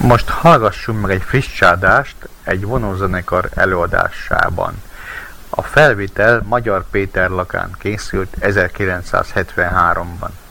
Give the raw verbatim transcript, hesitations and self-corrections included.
Most hallgassunk meg egy friss csádást egy vonózenekar előadásában. A felvétel Magyar Péter lakán készült ezerkilencszázhetvenháromban.